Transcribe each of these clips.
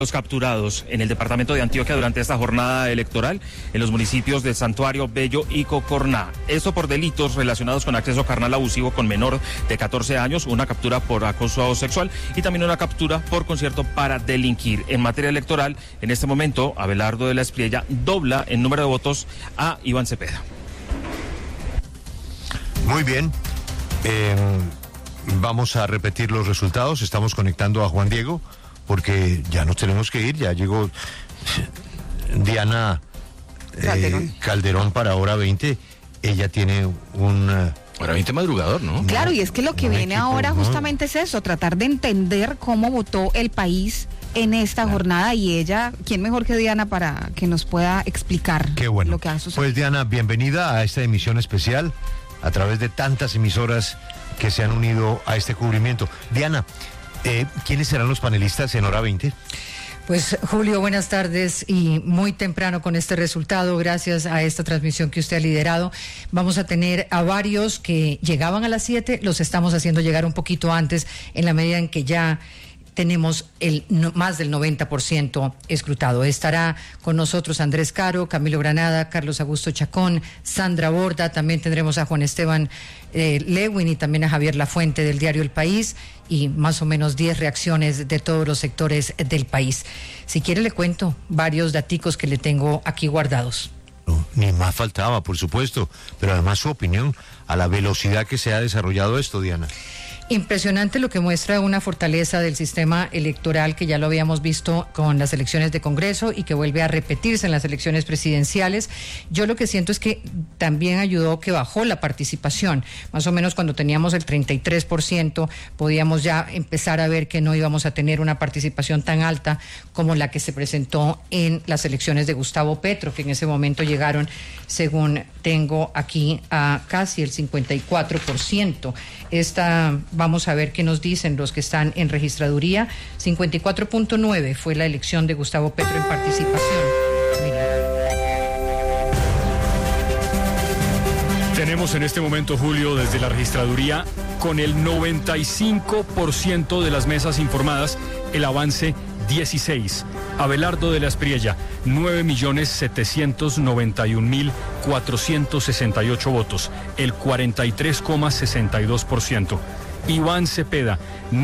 Los capturados en el departamento de Antioquia durante esta jornada electoral en los municipios de Santuario, Bello y Cocorná. Esto por delitos relacionados con acceso carnal abusivo con menor de 14 años, una captura por acoso sexual y también una captura por concierto para delinquir. En materia electoral, en este momento, Abelardo de la Espriella dobla en número de votos a Iván Cepeda. Muy bien. Vamos a repetir los resultados. Estamos conectando a Juan Diego, porque ya nos tenemos que ir. Ya llegó Diana Calderón para Hora 20. Ella tiene un... Hora 20 madrugador, ¿no? Claro, y es que lo que viene ahora justamente es eso, tratar de entender cómo votó el país en esta jornada, y ella, ¿quién mejor que Diana para que nos pueda explicar lo que ha sucedido? Pues Diana, bienvenida a esta emisión especial a través de tantas emisoras que se han unido a este cubrimiento. Diana, ¿quiénes serán los panelistas en Hora 20? Pues Julio, buenas tardes, y muy temprano con este resultado, gracias a esta transmisión que usted ha liderado. Vamos a tener a varios que llegaban a las 7, los estamos haciendo llegar un poquito antes, en la medida en que ya tenemos más del 90% escrutado. Estará con nosotros Andrés Caro, Camilo Granada, Carlos Augusto Chacón, Sandra Borda, también tendremos a Juan Esteban Lewin y también a Javier Lafuente del diario El País, y más o menos 10 reacciones de todos los sectores del país. Si quiere le cuento varios daticos que le tengo aquí guardados. No, ni más faltaba, por supuesto, pero además su opinión a la velocidad que se ha desarrollado esto, Diana. Impresionante, lo que muestra una fortaleza del sistema electoral que ya lo habíamos visto con las elecciones de Congreso y que vuelve a repetirse en las elecciones presidenciales. Yo lo que siento es que también ayudó que bajó la participación. Más o menos cuando teníamos el 33%, podíamos ya empezar a ver que no íbamos a tener una participación tan alta como la que se presentó en las elecciones de Gustavo Petro, que en ese momento llegaron, según tengo aquí, a casi el 54%. Vamos a ver qué nos dicen los que están en registraduría. 54.9 fue la elección de Gustavo Petro en participación. Tenemos en este momento, Julio, desde la registraduría, con el 95% de las mesas informadas, el avance 16. Abelardo de la Espriella, 9.791.468 votos, el 43,62%. Iván Cepeda,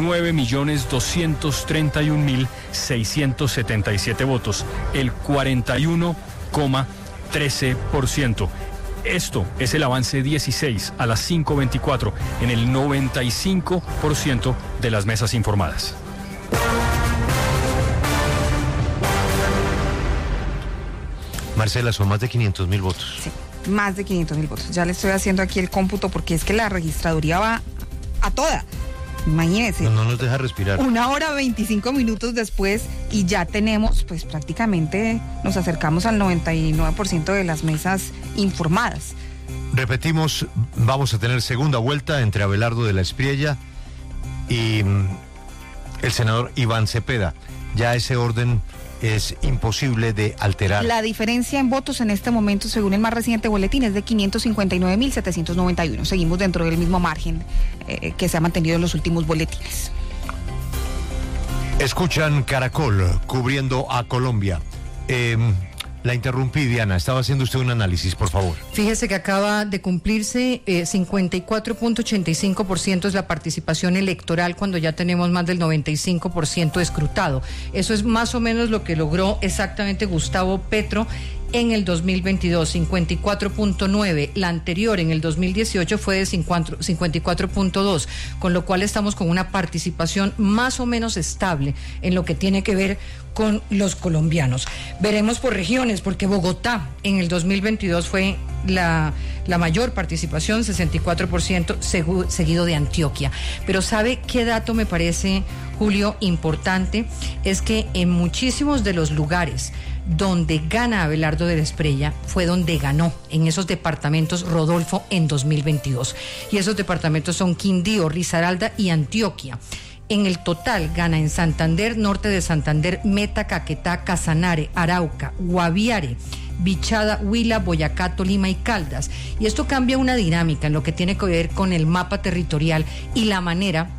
9.231.677 votos, el 41,13%. Esto es el avance 16 a las 5:24 en el 95% de las mesas informadas. Marcela, son más de 500.000 votos. Sí, más de 500.000 votos. Ya le estoy haciendo aquí el cómputo porque es que la registraduría va a toda. Imagínense. No nos deja respirar. 1 hora 25 minutos después y ya tenemos, pues prácticamente nos acercamos al 99% de las mesas informadas. Repetimos, vamos a tener segunda vuelta entre Abelardo de la Espriella y el senador Iván Cepeda. Ya ese orden es imposible de alterar. La diferencia en votos en este momento, según el más reciente boletín, es de 559.791. Seguimos dentro del mismo margen que se ha mantenido en los últimos boletines. Escuchan Caracol, cubriendo a Colombia. La interrumpí, Diana. Estaba haciendo usted un análisis, por favor. Fíjese que acaba de cumplirse 54.85% es la participación electoral cuando ya tenemos más del 95% escrutado. Eso es más o menos lo que logró exactamente Gustavo Petro en el 2022, 54.9. La anterior, en el 2018, fue de 54.2, con lo cual estamos con una participación más o menos estable en lo que tiene que ver con los colombianos. Veremos por regiones, porque Bogotá en el 2022 fue la mayor participación, 64%, seguido de Antioquia. Pero ¿sabe qué dato me parece, Julio, importante? Es que en muchísimos de los lugares donde gana Abelardo de la Espriella fue donde ganó, en esos departamentos, Rodolfo, en 2022. Y esos departamentos son Quindío, Risaralda y Antioquia. En el total gana en Santander, norte de Santander, Meta, Caquetá, Casanare, Arauca, Guaviare, Bichada, Huila, Boyacá, Tolima y Caldas. Y esto cambia una dinámica en lo que tiene que ver con el mapa territorial y la manera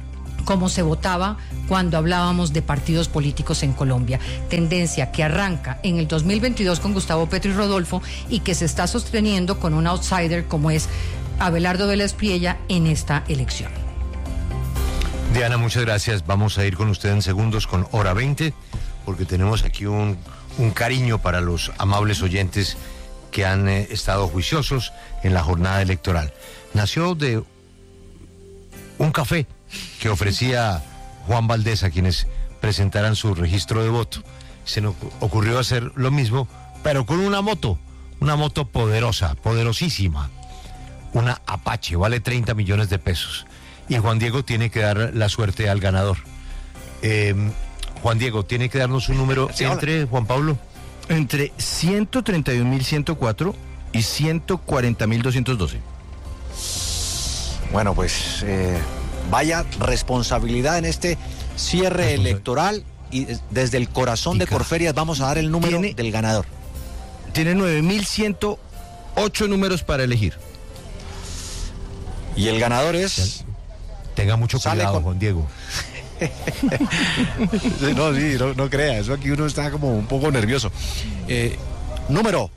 como se votaba cuando hablábamos de partidos políticos en Colombia. Tendencia que arranca en el 2022 con Gustavo Petro y Rodolfo y que se está sosteniendo con un outsider como es Abelardo Vélez Priella en esta elección. Diana, muchas gracias. Vamos a ir con usted en segundos con Hora 20, porque tenemos aquí un cariño para los amables oyentes que han estado juiciosos en la jornada electoral. Nació de un café que ofrecía Juan Valdés a quienes presentaran su registro de voto. Se nos ocurrió hacer lo mismo, pero con una moto poderosa, poderosísima, una Apache, vale 30 millones de pesos. Y Juan Diego tiene que dar la suerte al ganador. Juan Diego, tiene que darnos un número entre, Juan Pablo. Entre 131.104 y 140.212. Bueno, pues vaya responsabilidad en este cierre electoral y desde el corazón de Corferias vamos a dar el número del ganador. Tiene 9.108 números para elegir. Y el ganador es... Tenga mucho cuidado, Juan Diego. No crea, eso aquí uno está como un poco nervioso. Número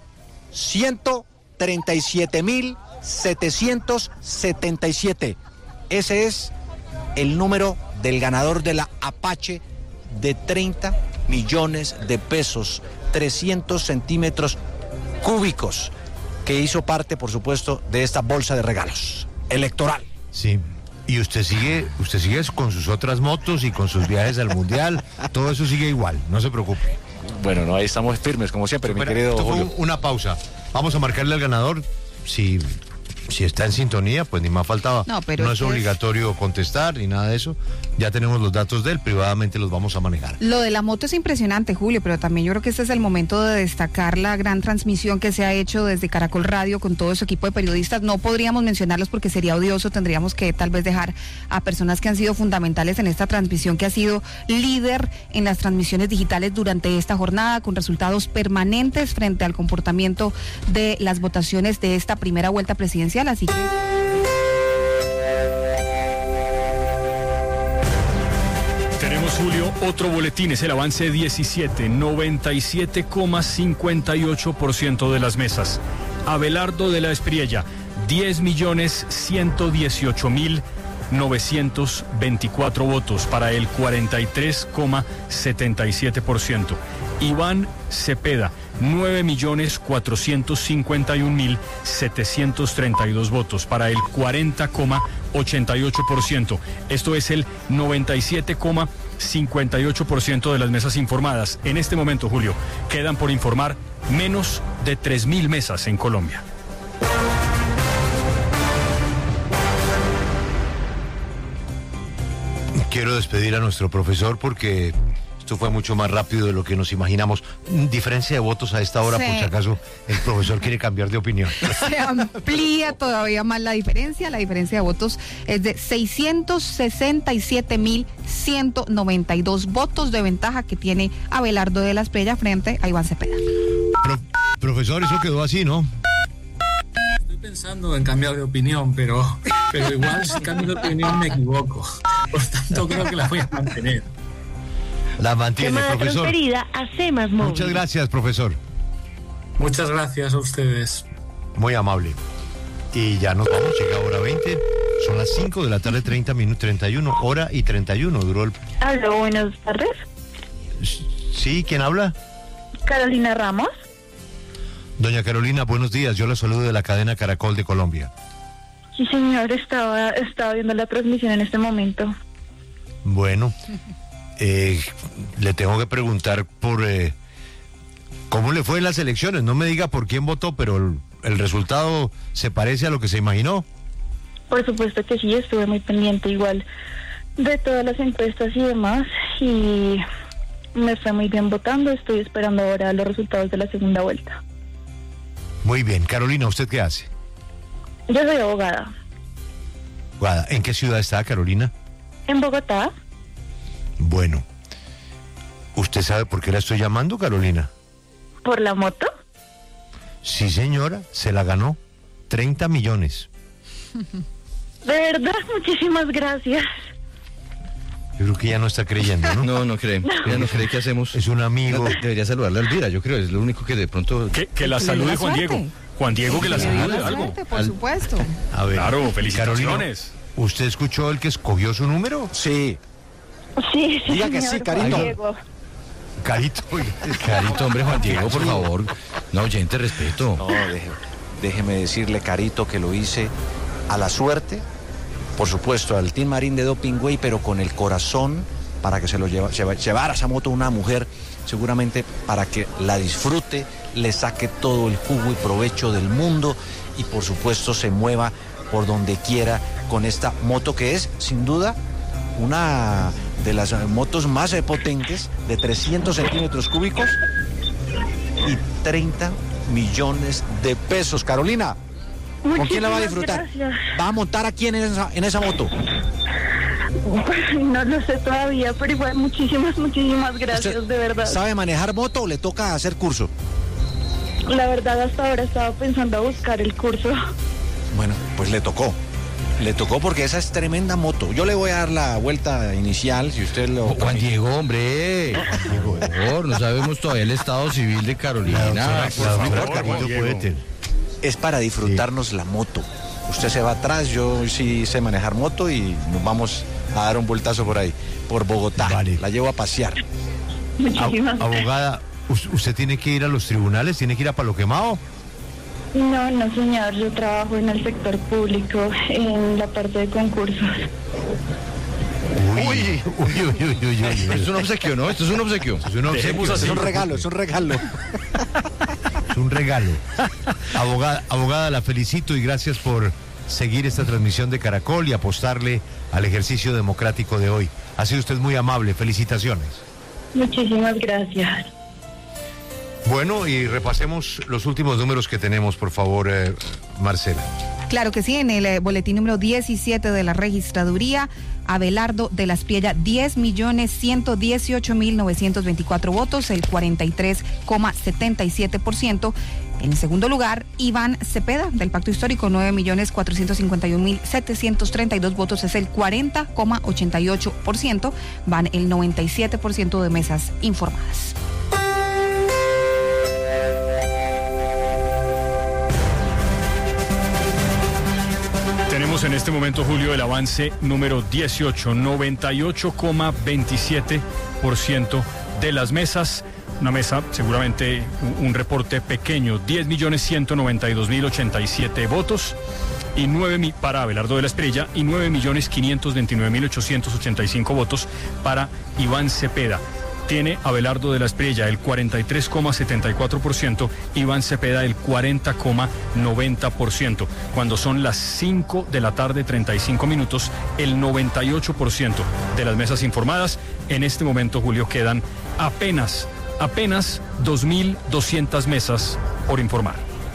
137.777. Ese es el número del ganador de la Apache de 30 millones de pesos, 300 centímetros cúbicos, que hizo parte, por supuesto, de esta bolsa de regalos electoral. Sí. Y usted sigue con sus otras motos y con sus viajes al Mundial, todo eso sigue igual, no se preocupe. Bueno, no, ahí estamos firmes, como siempre, mi querido Julio. Fue una pausa. Vamos a marcarle al ganador. Si está en sintonía, pues ni más faltaba. No es obligatorio contestar ni nada de eso. Ya tenemos los datos de él, privadamente los vamos a manejar. Lo de la moto es impresionante, Julio, pero también yo creo que este es el momento de destacar la gran transmisión que se ha hecho desde Caracol Radio con todo su equipo de periodistas. No podríamos mencionarlos porque sería odioso, tendríamos que tal vez dejar a personas que han sido fundamentales en esta transmisión, que ha sido líder en las transmisiones digitales durante esta jornada, con resultados permanentes frente al comportamiento de las votaciones de esta primera vuelta presidencial. Así que... Tenemos, Julio, otro boletín, es el avance 17, 97,58% de las mesas. Abelardo de la Espriella, 10.118.924 votos, para el 43,77%. Iván Cepeda, 9.451.732 votos, para el 40,88%. Esto es el 97,58% de las mesas informadas. En este momento, Julio, quedan por informar menos de 3.000 mesas en Colombia. Quiero despedir a nuestro profesor porque esto fue mucho más rápido de lo que nos imaginamos. Diferencia de votos a esta hora, sí. Por si acaso el profesor quiere cambiar de opinión. Se amplía todavía más la diferencia. La diferencia de votos es de 667.192 votos de ventaja que tiene Abelardo de la Espriella frente a Iván Cepeda. Profesor, eso quedó así, ¿no? Estoy pensando en cambiar de opinión, pero igual si cambio de opinión me equivoco. Por tanto, creo que la voy a mantener. La mantiene, llamada profesor. Transferida a CEMAS Móvil. Muchas gracias, profesor. Muchas gracias a ustedes. Muy amable. Y ya nos vamos, llega hora 20. Son las 5 de la tarde, 30 minutos, 31, hora y 31. Duró el... Aló, buenas tardes. Sí, ¿quién habla? Carolina Ramos. Doña Carolina, buenos días. Yo la saludo de la cadena Caracol de Colombia. Sí, señor, estaba viendo la transmisión en este momento. Bueno, le tengo que preguntar por cómo le fue en las elecciones. No me diga por quién votó, pero el resultado se parece a lo que se imaginó. Por supuesto que sí, estuve muy pendiente igual de todas las encuestas y demás, y me fue muy bien votando. Estoy esperando ahora los resultados de la segunda vuelta. Muy bien. Carolina, ¿usted qué hace? Yo soy abogada. ¿En qué ciudad está, Carolina? En Bogotá. Bueno, ¿usted sabe por qué la estoy llamando, Carolina? ¿Por la moto? Sí, señora, se la ganó. 30 millones. De verdad, muchísimas gracias. Yo creo que ya no está creyendo, ¿no? No cree. Ya no cree. ¿Qué hacemos? Es un amigo. Debería saludarle a Elvira, yo creo. Es lo único que de pronto... Que la salude Juan Diego. Juan Diego, que la salude algo. Suerte, por supuesto. A ver, Claro, felicitaciones. Carolina, ¿usted escuchó el que escogió su número? Sí. Sí, Diga que señor, sí, Carito. Juan Diego. Carito, hombre, Juan Diego, por favor. No, oyente, respeto. No, déjeme decirle, Carito, que lo hice a la suerte, por supuesto, al Team Marín de Dopingway, pero con el corazón para que se lo llevara esa moto una mujer, seguramente para que la disfrute, le saque todo el jugo y provecho del mundo y por supuesto se mueva por donde quiera con esta moto que es, sin duda, una de las motos más potentes, de 300 centímetros cúbicos y 30 millones de pesos. Carolina, ¿con quién la va a disfrutar? Gracias. ¿Va a montar a quién en esa moto? No lo sé todavía, pero igual muchísimas gracias, ¿Usted de verdad. ¿Sabe manejar moto o le toca hacer curso? La verdad, hasta ahora estaba pensando a buscar el curso. Bueno, pues le tocó. Le tocó porque esa es tremenda moto. Yo le voy a dar la vuelta inicial, si usted lo... Juan Diego, hombre. Por favor, no sabemos todavía el estado civil de Carolina. Es para disfrutarnos la moto. Usted se va atrás, yo sí sé manejar moto y nos vamos a dar un vueltazo por ahí, por Bogotá. Vale. La llevo a pasear. Muchísimas gracias. Abogada, ¿usted tiene que ir a los tribunales? ¿Tiene que ir a Palo Quemado? No, señor, yo trabajo en el sector público, en la parte de concursos. Uy. Esto es un obsequio, ¿no? Esto es un obsequio. Es un obsequio. Es un regalo, es un regalo. Es un regalo. Abogada, la felicito y gracias por seguir esta transmisión de Caracol y apostarle al ejercicio democrático de hoy. Ha sido usted muy amable. Felicitaciones. Muchísimas gracias. Bueno, y repasemos los últimos números que tenemos, por favor, Marcela. Claro que sí, en el boletín número 17 de la registraduría, Abelardo de la Espriella, 10.118.924 votos, el 43,77%. En segundo lugar, Iván Cepeda, del Pacto Histórico, 9.451.732 votos, es el 40,88%. Van el 97% de mesas informadas. Tenemos en este momento, Julio, el avance número 18, 98,27% de las mesas. Una mesa, seguramente un reporte pequeño, 10.192.087 votos y 9 para Abelardo de la Espriella y 9.529.885 votos para Iván Cepeda. Tiene Abelardo de la Espriella el 43,74%, Iván Cepeda el 40,90%. Cuando son las 5 de la tarde, 35 minutos, el 98% de las mesas informadas. En este momento, Julio, quedan apenas 2.200 mesas por informar.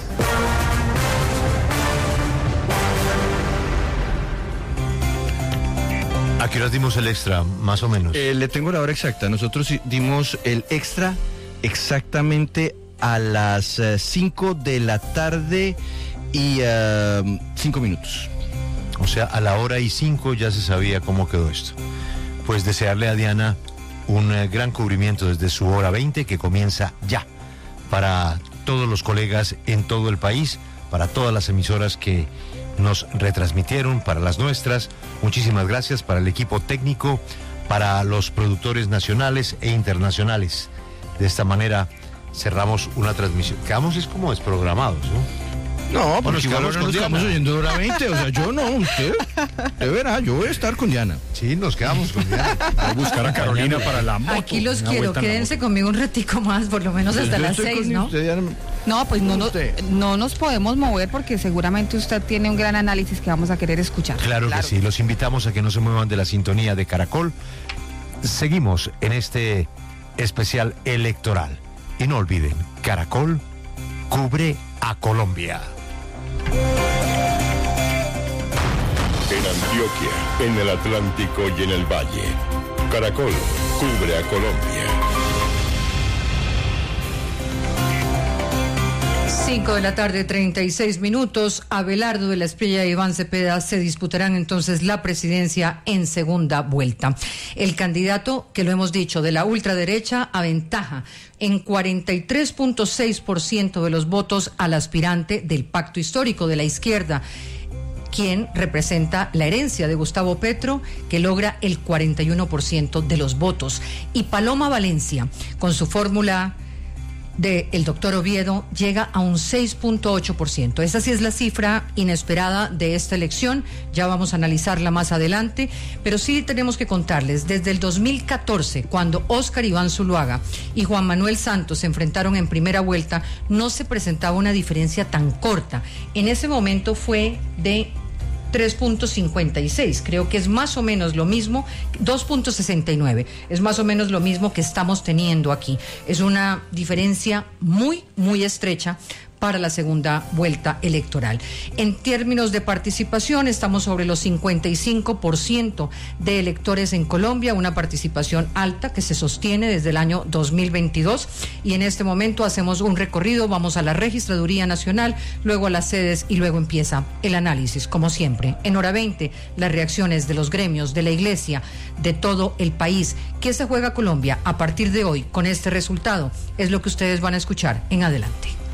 ¿A qué horas dimos el extra, más o menos? Le tengo la hora exacta. Nosotros dimos el extra exactamente a las 5 de la tarde y 5 minutos. O sea, a la hora y 5 ya se sabía cómo quedó esto. Pues desearle a Diana un gran cubrimiento desde su hora 20, que comienza ya, para todos los colegas en todo el país, para todas las emisoras que nos retransmitieron, para las nuestras. Muchísimas gracias para el equipo técnico, para los productores nacionales e internacionales. De esta manera cerramos una transmisión. Quedamos es como desprogramados, ¿no? No, porque nos igual quedamos ahora con nos estamos Diana. oyendo hora 20, o sea, yo no, usted, de veras, yo voy a estar con Diana. Sí, nos quedamos con Diana. Voy a buscar a Carolina para la moto. Aquí los Una quiero, vuelta en la quédense moto. conmigo un ratico más, por lo menos hasta Yo las estoy 6, con ¿no? usted, Diana. No, pues no Usted. nos podemos mover porque seguramente usted tiene un gran análisis que vamos a querer escuchar. Claro que sí, los invitamos a que no se muevan de la sintonía de Caracol. Seguimos en este especial electoral. Y no olviden, Caracol cubre a Colombia. En Antioquia, en el Atlántico y en el Valle, Caracol cubre a Colombia. 5 de la tarde, 36 minutos. Abelardo de la Espriella y Iván Cepeda se disputarán entonces la presidencia en segunda vuelta. El candidato, que lo hemos dicho, de la ultraderecha, aventaja en 43.6% de los votos al aspirante del pacto histórico de la izquierda, quien representa la herencia de Gustavo Petro, que logra el 41% de los votos. Y Paloma Valencia, con su fórmula del doctor Oviedo, llega a un 6.8%. Esa sí es la cifra inesperada de esta elección, ya vamos a analizarla más adelante, pero sí tenemos que contarles, desde el 2014, cuando Óscar Iván Zuluaga y Juan Manuel Santos se enfrentaron en primera vuelta, no se presentaba una diferencia tan corta. En ese momento fue de 3.56, creo que es más o menos lo mismo, 2.69, es más o menos lo mismo que estamos teniendo aquí. Es una diferencia muy, muy estrecha para la segunda vuelta electoral. En términos de participación, estamos sobre los 55% de electores en Colombia, una participación alta que se sostiene desde el año 2022, y en este momento hacemos un recorrido, vamos a la Registraduría Nacional, luego a las sedes y luego empieza el análisis, como siempre. En hora 20, las reacciones de los gremios, de la Iglesia, de todo el país. ¿Qué se juega Colombia a partir de hoy con este resultado? Es lo que ustedes van a escuchar en adelante.